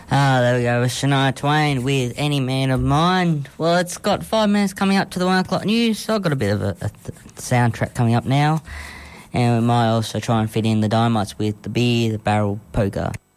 There we go with Shania Twain with Any Man of Mine. Well, it's got 5 minutes coming up to the 1 o'clock news, so I've got a bit of a soundtrack coming up now. And we might also try and fit in the Dynamites with The Beer, The Barrel, Poker.